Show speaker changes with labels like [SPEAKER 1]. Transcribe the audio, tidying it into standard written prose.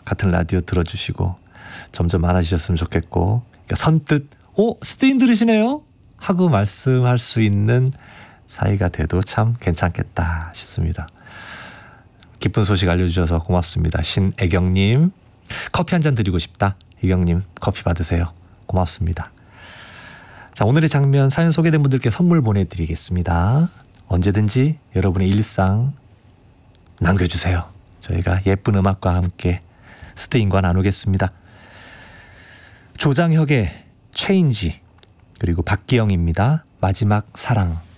[SPEAKER 1] 같은 라디오 들어주시고 점점 많아지셨으면 좋겠고, 그러니까 선뜻 스테인 들으시네요 하고 말씀할 수 있는 사이가 돼도 참 괜찮겠다 싶습니다. 기쁜 소식 알려주셔서 고맙습니다. 신애경님, 커피 한 잔 드리고 싶다. 애경님 커피 받으세요. 고맙습니다. 자, 오늘의 장면 사연 소개된 분들께 선물 보내드리겠습니다. 언제든지 여러분의 일상 남겨주세요. 저희가 예쁜 음악과 함께 스테인과 나누겠습니다. 조장혁의 체인지, 그리고 박기영입니다. 마지막 사랑.